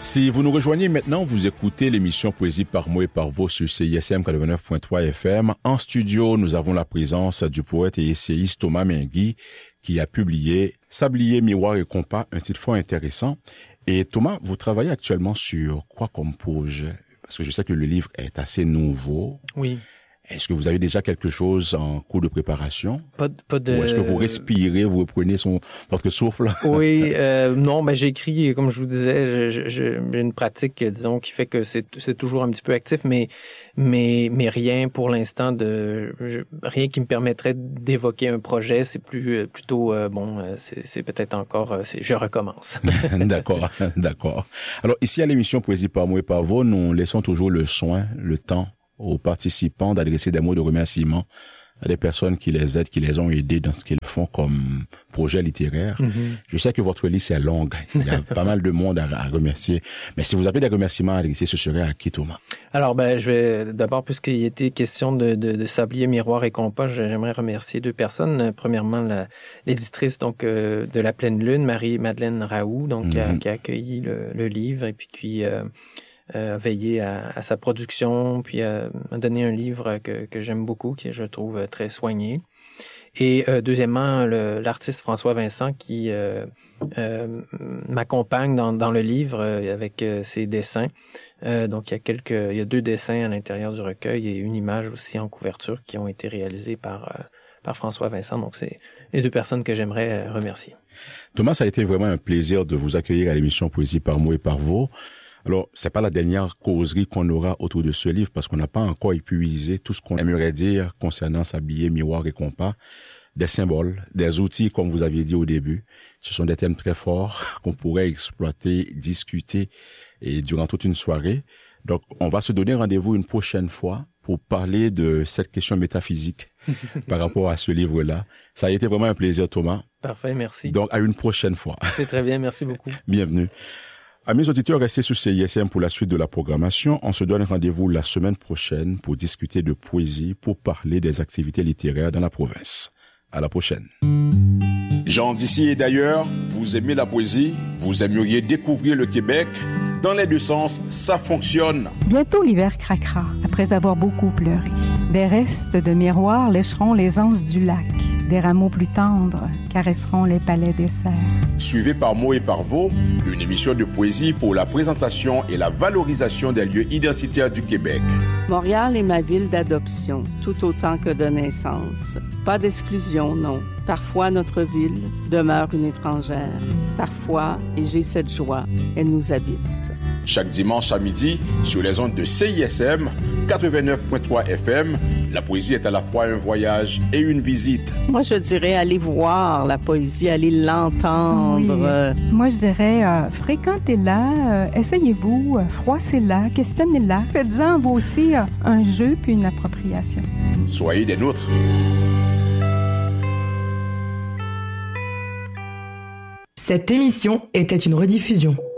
Si vous nous rejoignez maintenant, vous écoutez l'émission Poésie par mots et par vous sur CISM 89.3 FM. En studio, nous avons la présence du poète et essayiste Thomas Mingui qui a publié Sablier, miroir et compas, un titre fort intéressant. Et Thomas, vous travaillez actuellement sur quoi comme projet? Parce que je sais que le livre est assez nouveau. Oui. Est-ce que vous avez déjà quelque chose en cours de préparation? Pas de... Ou est-ce que vous respirez, vous reprenez votre souffle? Oui, non, mais j'écris, comme je vous disais, j'ai une pratique, disons, qui fait que c'est toujours un petit peu actif, mais rien pour l'instant rien qui me permettrait d'évoquer un projet. C'est plutôt c'est peut-être encore, je recommence. D'accord. Alors ici à l'émission Poésie par mots et par vous, nous laissons toujours le soin, le temps aux participants d'adresser des mots de remerciement à des personnes qui les aident, qui les ont aidés dans ce qu'ils font comme projet littéraire. Mm-hmm. Je sais que votre liste est longue. Il y a pas mal de monde à remercier. Mais si vous avez des remerciements à adresser, ce serait à qui, Thomas? Alors, je vais d'abord, puisqu'il était question de Sablier, miroir et compas, j'aimerais remercier deux personnes. Premièrement, l'éditrice de La Pleine Lune, Marie-Madeleine Raoult, qui a accueilli le livre et puis qui veiller à sa production, puis m'a donné un livre que j'aime beaucoup, qui je trouve très soigné. Et deuxièmement, l'artiste François Vincent qui m'accompagne dans le livre avec ses dessins. Donc il y a 2 dessins à l'intérieur du recueil et une image aussi en couverture qui ont été réalisés par François Vincent. Donc c'est les 2 personnes que j'aimerais remercier. Thomas, ça a été vraiment un plaisir de vous accueillir à l'émission Poésie par mots et par vous. Alors, c'est pas la dernière causerie qu'on aura autour de ce livre parce qu'on n'a pas encore épuisé tout ce qu'on aimerait dire concernant Sablier, miroir et compas, des symboles, des outils, comme vous aviez dit au début. Ce sont des thèmes très forts qu'on pourrait exploiter, discuter et durant toute une soirée. Donc, on va se donner rendez-vous une prochaine fois pour parler de cette question métaphysique par rapport à ce livre-là. Ça a été vraiment un plaisir, Thomas. Parfait, merci. Donc, à une prochaine fois. C'est très bien, merci beaucoup. Bienvenue. Amis auditeurs, restez sur CISM pour la suite de la programmation. On se donne rendez-vous la semaine prochaine pour discuter de poésie, pour parler des activités littéraires dans la province. À la prochaine. Gens d'ici et d'ailleurs, vous aimez la poésie? Vous aimeriez découvrir le Québec? Dans les 2 sens, ça fonctionne. Bientôt l'hiver craquera, après avoir beaucoup pleuré. Des restes de miroirs lécheront les anses du lac. Des rameaux plus tendres caresseront les palais des serres. Suivez par mots et par vous, une émission de poésie pour la présentation et la valorisation des lieux identitaires du Québec. Montréal est ma ville d'adoption, tout autant que de naissance. Pas d'exclusion, non. Parfois, notre ville demeure une étrangère. Parfois, et j'ai cette joie, elle nous habite. Chaque dimanche à midi, sur les ondes de CISM 89.3 FM, la poésie est à la fois un voyage et une visite. Moi, je dirais aller voir la poésie, aller l'entendre. Oui. Moi, je dirais fréquentez-la, essayez-vous, froissez-la, questionnez-la. Faites-en vous aussi un jeu puis une appropriation. Soyez des nôtres. Cette émission était une rediffusion.